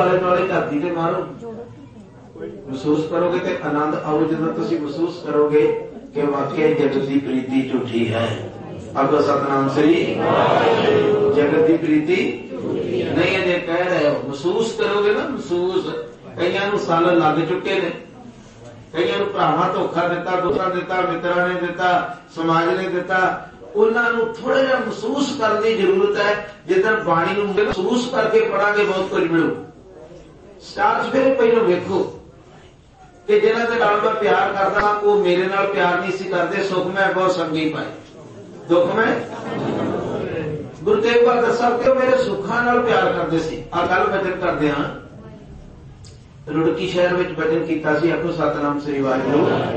आले दुआले धरती ते मारो, महसूस करोगे तो आनंद आओ। जो तुम महसूस करोगे कि वाकई जगत की प्रीति झूठी है, अब सतनाम श्री जगत की प्रीति नहीं है, कह रहे हो महसूस करोगे ना। महसूस कईयां साल लग चुके ने, कईयां भरावां धोखा दिता, दोस्तां दिता, मित्रां ने दिता, समाज ने दिता, उन्होंने थोड़ा जिहा महसूस करने की जरूरत है। जिदन बाणी नूं महसूस करके पढ़ांगे बहुत कुछ मिलू। स्टार्ट फिर पहलों वेखो कि जिन्हां दे नाल मैं प्यार करदा वो मेरे नाल प्यार नहीं सी करदे, सुख मैं बहुत संगी पाए, दुख में गुरु तेग बहादुर साहब के मेरे सुखां नाल प्यार करदे सी। आ कल भजन करदे हां, रुड़की शहर में भजन किया, आखो सतनाम श्री वाहिगुरू।